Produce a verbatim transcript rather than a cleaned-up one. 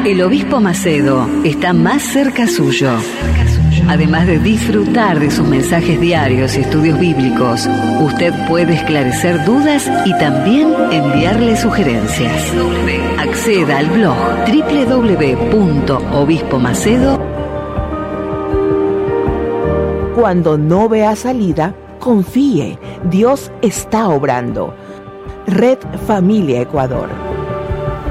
El Obispo Macedo está más cerca suyo. Además de disfrutar de sus mensajes diarios y estudios bíblicos, usted puede esclarecer dudas y también enviarle sugerencias. Acceda al blog doble u doble u doble u punto obispo macedo. Cuando no vea salida, confíe, Dios está obrando. Red Familia Ecuador.